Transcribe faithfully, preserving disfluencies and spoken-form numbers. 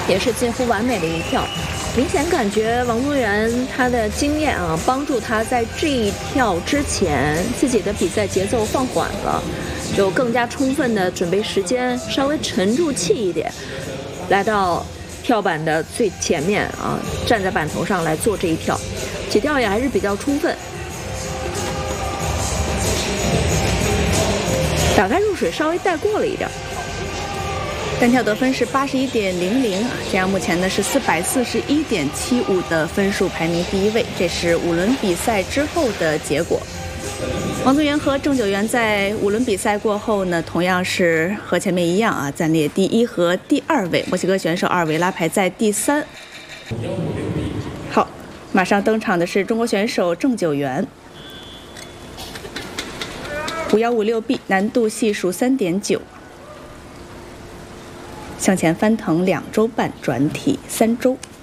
也是近乎完美的一跳。明显感觉王宗源他的经验啊，帮助他在这一跳之前自己的比赛节奏放缓了，有更加充分的准备时间，稍微沉住气一点，来到跳板的最前面啊，站在板头上来做这一跳，起跳也还是比较充分。打开入水稍微带过了一点。 单跳得分是八十一点零零啊，这样目前呢是四百四十一点七五的分数排名第一位，这是五轮比赛之后的结果。王宗源和郑九元在五轮比赛过后呢，同样是和前面一样啊，暂列第一和第二位。墨西哥选手阿尔维拉排在第三。好，马上登场的是中国选手郑九元。五幺五六 B 难度系数 三点九， 向前翻腾两周半，转体三周。